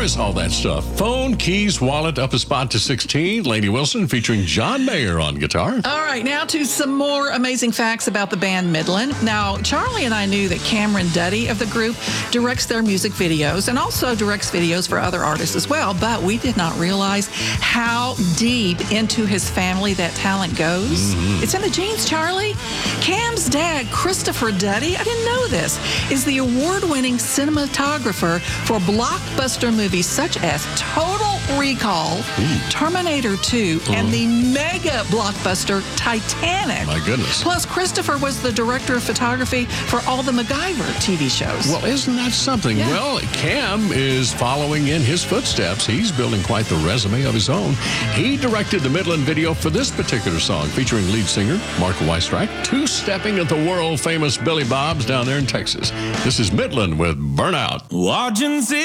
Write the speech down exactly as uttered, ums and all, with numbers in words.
Where is all that stuff? Phone, keys, wallet, up a spot to sixteen. Lainey Wilson featuring John Mayer on guitar. All right, now to some more amazing facts about the band Midland. Now, Charlie and I knew that Cameron Duddy of the group directs their music videos and also directs videos for other artists as well, but we did not realize how deep into his family that talent goes. Mm-hmm. It's in the genes, Charlie. Cam's dad, Christopher Duddy, I didn't know this, is the award-winning cinematographer for blockbuster movies such as Total Recall, Ooh. Terminator two, uh-huh. and the mega blockbuster Titanic. My goodness. Plus, Christopher was the director of photography for all the MacGyver T V shows. Well, isn't that something? Yeah. Well, Cam is following in his footsteps. He's building quite the resume of his own. He directed the Midland video for this particular song, featuring lead singer Mark Weisstrike, two-stepping at the world-famous Billy Bob's down there in Texas. This is Midland with Burnout. Watching